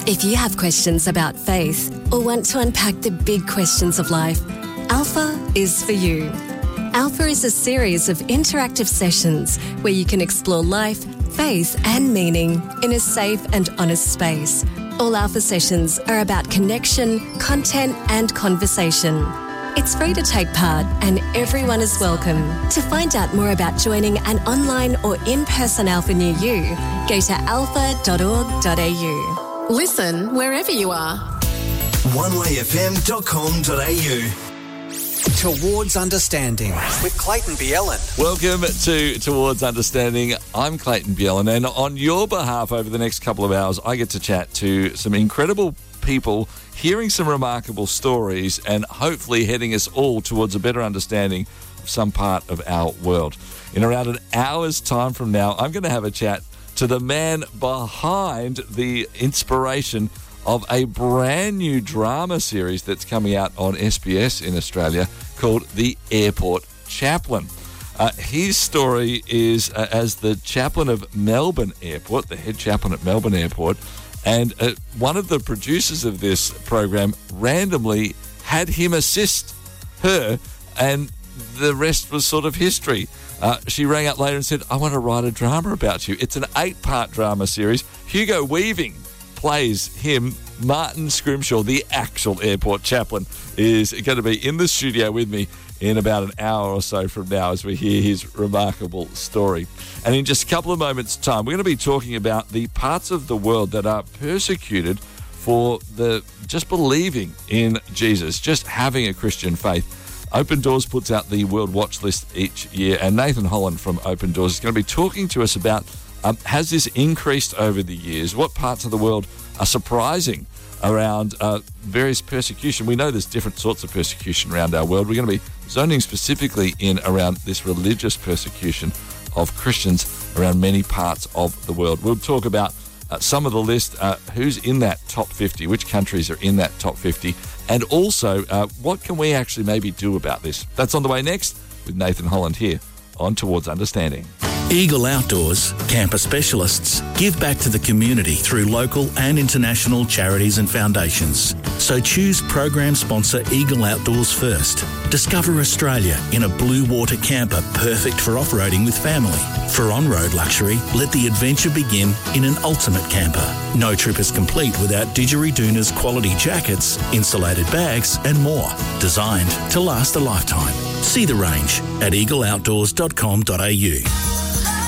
If you have questions about faith or want to unpack the big questions of life, Alpha is for you. Alpha is a series of interactive sessions where you can explore life, faith and meaning in a safe and honest space. All Alpha sessions are about connection, content and conversation. It's free to take part and everyone is welcome. To find out more about joining an online or in-person Alpha near you, go to alpha.org.au. Listen wherever you are. onewayfm.com.au. Towards Understanding with Clayton Bielen. Welcome to Towards Understanding. I'm Clayton Bielen, and on your behalf over the next couple of hours, I get to chat to some incredible people, hearing some remarkable stories, and hopefully heading us all towards a better understanding of some part of our world. In around an hour's time from now, I'm going to have a chat to the man behind the inspiration of a brand new drama series that's coming out on SBS in Australia called The Airport Chaplain. His story is as the chaplain of Melbourne Airport, the head chaplain at Melbourne Airport, and one of the producers of this program randomly had him assist her, and the rest was sort of history. She rang up later and said, I want to write a drama about you. It's an 8-part drama series. Hugo Weaving plays him. Martin Scrimshaw, the actual airport chaplain, is going to be in the studio with me in about an hour or so from now as we hear his remarkable story. And in just a couple of moments' time, we're going to be talking about the parts of the world that are persecuted for the just believing in Jesus, just having a Christian faith. Open Doors puts out the World Watch List each year, and Nathan Holland from Open Doors is going to be talking to us about has this increased over the years? What parts of the world are surprising around various persecution? We know there's different sorts of persecution around our world. We're going to be zoning specifically in around this religious persecution of Christians around many parts of the world. We'll talk about some of the list, who's in that top 50, which countries are in that top 50, and also what can we actually maybe do about this? That's on the way next with Nathan Holland here on Towards Understanding. Eagle Outdoors, camper specialists, give back to the community through local and international charities and foundations. So choose program sponsor Eagle Outdoors first. Discover Australia in a blue water camper perfect for off-roading with family. For on-road luxury, let the adventure begin in an ultimate camper. No trip is complete without Didgeridoon's quality jackets, insulated bags and more. Designed to last a lifetime. See the range at eagleoutdoors.com.au.